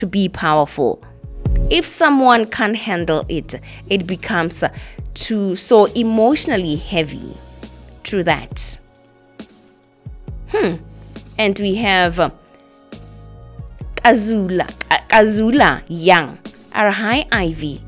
to be powerful. If someone can't handle it, it becomes too so emotionally heavy. True that. And we have Kazula Young. Hi, Ivy.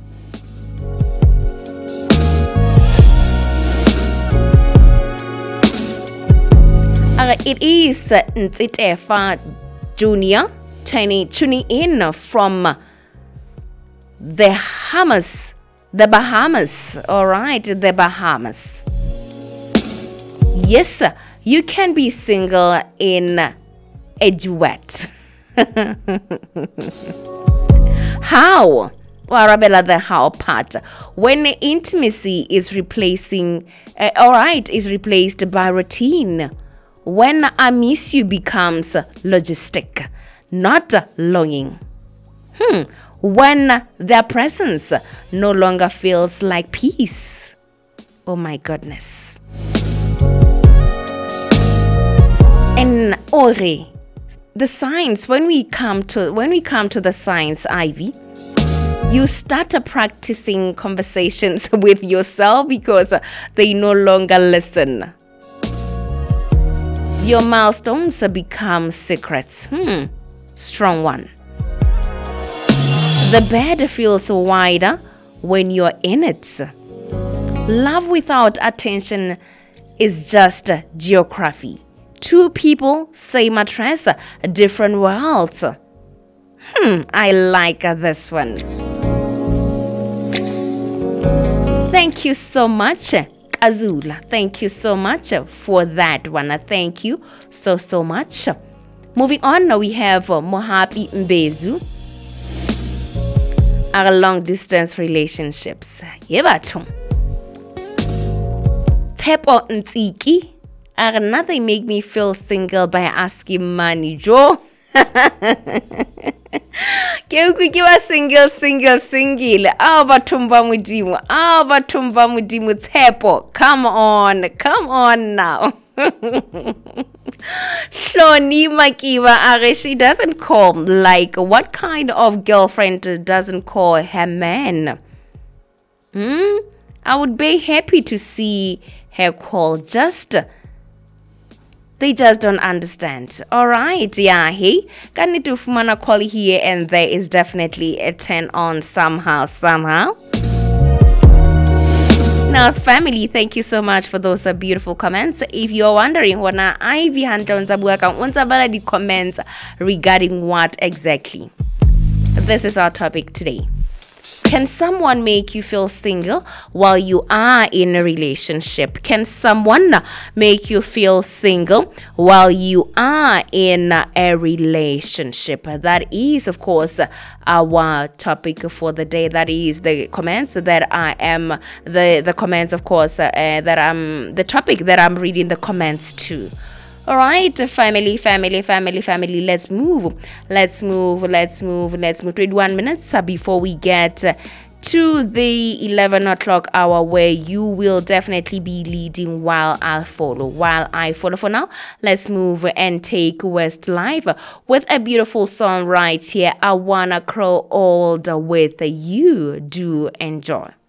It is Ntitefa Junior tuning in from the Bahamas. All right, the Bahamas. Yes, you can be single in a duet. How? Arabella, the how part. When intimacy is replaced by routine. When I miss you becomes logistic, not longing. When their presence no longer feels like peace. Oh my goodness. And Ori, the signs, when we come to the signs, Ivy, you start practicing conversations with yourself because they no longer listen. Your milestones become secrets. Strong one. The bed feels wider when you're in it. Love without attention is just geography. Two people, same address, different worlds. I like this one. Thank you so much, Azula. Thank you so much for that one. Thank you so much. Moving on, now we have Mohapi Mbezu. Our long distance relationships. Yebato. Tepo Ntiki. Nothing make me feel single by asking money, Joe. Single. Batumba mudimu Tepo. Come on now. Shoni Makiva she doesn't call. Like, what kind of girlfriend doesn't call her man? I would be happy to see her call. They just don't understand. Alright, yeah, hey. Can you fumana call here and there is definitely a turn on somehow. Now, family, thank you so much for those beautiful comments. If you're wondering, wana Ivy Hanton Zabuaka, unzabala the comments regarding what exactly? This is our topic today. Can someone make you feel single while you are in a relationship? Can someone make you feel single while you are in a relationship? That is, of course, our topic for the day. That is the comments that I am, the comments, of course, the topic that I'm reading the comments to. All right, family. Let's move. 21 minutes before we get to the 11 o'clock hour, where you will definitely be leading while I follow. For now, let's move and take Westlife with a beautiful song right here. I wanna crawl old with you. Do enjoy.